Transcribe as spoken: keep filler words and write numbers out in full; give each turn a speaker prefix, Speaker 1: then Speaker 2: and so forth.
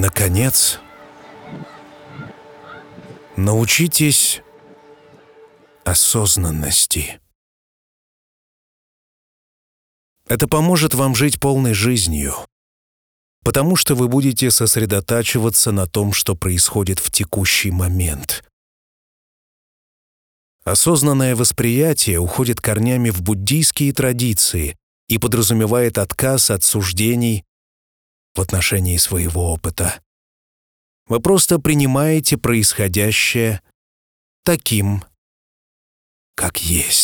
Speaker 1: наконец, научитесь осознанности. Это поможет вам жить полной жизнью, потому что вы будете сосредотачиваться на том, что происходит в текущий момент. Осознанное восприятие уходит корнями в буддийские традиции и подразумевает отказ от суждений в отношении своего опыта. Вы просто принимаете происходящее таким, как есть.